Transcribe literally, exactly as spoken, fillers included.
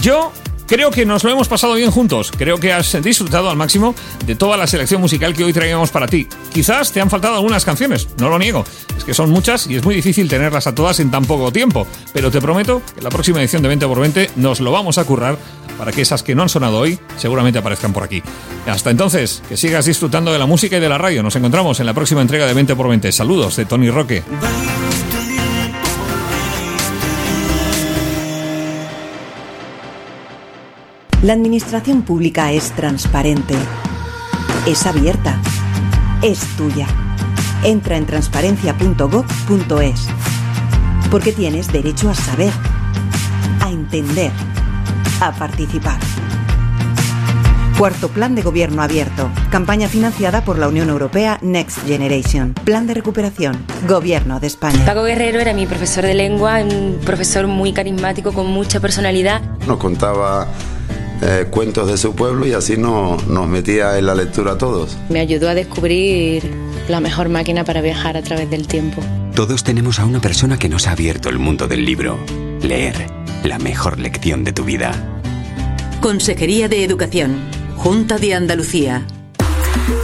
Yo creo que nos lo hemos pasado bien juntos. Creo que has disfrutado al máximo de toda la selección musical que hoy traíamos para ti. Quizás te han faltado algunas canciones, no lo niego. Es que son muchas y es muy difícil tenerlas a todas en tan poco tiempo. Pero te prometo que en la próxima edición de veinte por veinte nos lo vamos a currar para que esas que no han sonado hoy seguramente aparezcan por aquí. Hasta entonces, que sigas disfrutando de la música y de la radio. Nos encontramos en la próxima entrega de veinte por veinte. Saludos de Tony Roque. La administración pública es transparente, es abierta, es tuya. Entra en transparencia punto gob punto es, porque tienes derecho a saber, a entender, a participar. Cuarto Plan de Gobierno Abierto. Campaña financiada por la Unión Europea Next Generation. Plan de recuperación. Gobierno de España. Paco Guerrero era mi profesor de lengua, un profesor muy carismático, con mucha personalidad. Nos contaba eh, cuentos de su pueblo y así no, nos metía en la lectura a todos. Me ayudó a descubrir la mejor máquina para viajar a través del tiempo. Todos tenemos a una persona que nos ha abierto el mundo del libro. Leer, la mejor lección de tu vida. Consejería de Educación, Junta de Andalucía.